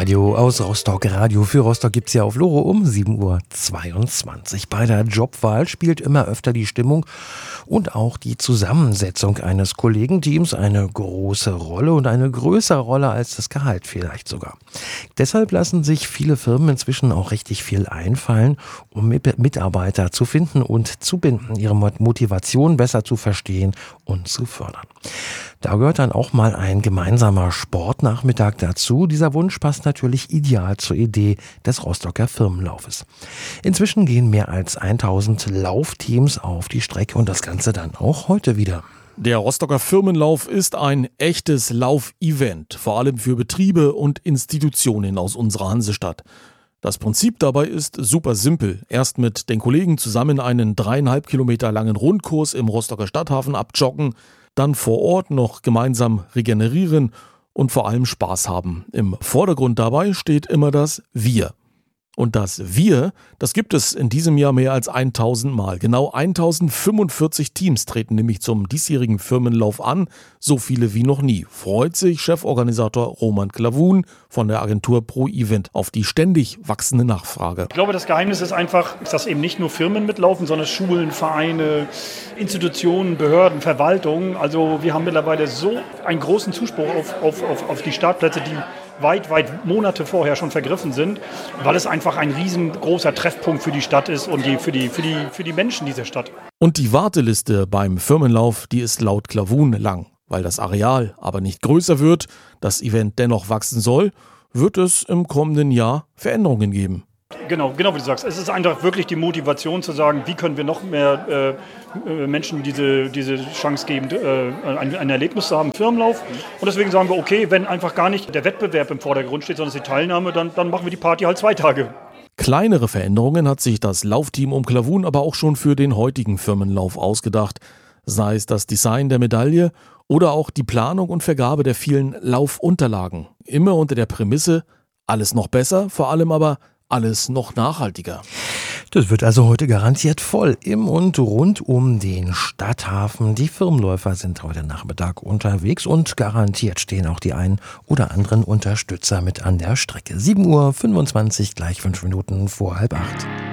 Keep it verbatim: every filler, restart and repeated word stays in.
Radio aus Rostock. Radio für Rostock gibt's ja auf Loro um sieben Uhr zweiundzwanzig. Bei der Jobwahl spielt immer öfter die Stimmung und auch die Zusammensetzung eines Kollegenteams eine große Rolle und eine größere Rolle als das Gehalt vielleicht sogar. Deshalb lassen sich viele Firmen inzwischen auch richtig viel einfallen, um Mitarbeiter zu finden und zu binden, ihre Motivation besser zu verstehen und zu fördern. Da gehört dann auch mal ein gemeinsamer Sportnachmittag dazu. Dieser Wunsch passt natürlich ideal zur Idee des Rostocker Firmenlaufes. Inzwischen gehen mehr als tausend Laufteams auf die Strecke und das Ganze dann auch heute wieder. Der Rostocker Firmenlauf ist ein echtes Laufevent, vor allem für Betriebe und Institutionen aus unserer Hansestadt. Das Prinzip dabei ist super simpel. Erst mit den Kollegen zusammen einen dreieinhalb Kilometer langen Rundkurs im Rostocker Stadthafen abjoggen, dann vor Ort noch gemeinsam regenerieren und vor allem Spaß haben. Im Vordergrund dabei steht immer das Wir. Und das Wir, das gibt es in diesem Jahr mehr als tausend Mal. Genau tausendfünfundvierzig Teams treten nämlich zum diesjährigen Firmenlauf an, so viele wie noch nie. Freut sich Cheforganisator Roman Klavun von der Agentur Pro Event auf die ständig wachsende Nachfrage. Ich glaube, das Geheimnis ist einfach, dass eben nicht nur Firmen mitlaufen, sondern Schulen, Vereine, Institutionen, Behörden, Verwaltungen. Also wir haben mittlerweile so einen großen Zuspruch auf, auf, auf, auf die Startplätze, die weit, weit Monate vorher schon vergriffen sind, weil es einfach ein riesengroßer Treffpunkt für die Stadt ist und die, für, die, für, die, für die Menschen dieser Stadt. Und die Warteliste beim Firmenlauf, die ist laut Klavun lang. Weil das Areal aber nicht größer wird, das Event dennoch wachsen soll, wird es im kommenden Jahr Veränderungen geben. Genau, genau wie du sagst. Es ist einfach wirklich die Motivation zu sagen, wie können wir noch mehr äh, Menschen diese, diese Chance geben, äh, ein, ein Erlebnis zu haben, Firmenlauf. Und deswegen sagen wir, okay, wenn einfach gar nicht der Wettbewerb im Vordergrund steht, sondern die Teilnahme, dann, dann machen wir die Party halt zwei Tage. Kleinere Veränderungen hat sich das Laufteam um Klavun aber auch schon für den heutigen Firmenlauf ausgedacht. Sei es das Design der Medaille oder auch die Planung und Vergabe der vielen Laufunterlagen. Immer unter der Prämisse, alles noch besser, vor allem aber alles noch nachhaltiger. Das wird also heute garantiert voll im und rund um den Stadthafen. Die Firmenläufer sind heute Nachmittag unterwegs und garantiert stehen auch die ein oder anderen Unterstützer mit an der Strecke. sieben Uhr fünfundzwanzig, gleich fünf Minuten vor halb acht.